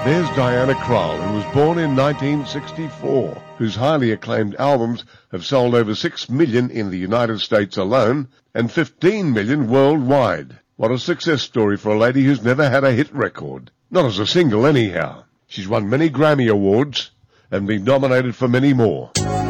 There's Diana Krall, who was born in 1964, whose highly acclaimed albums have sold over 6 million in the United States alone and 15 million worldwide. What a success story for a lady who's never had a hit record. Not as a single anyhow. She's won many Grammy Awards and been nominated for many more.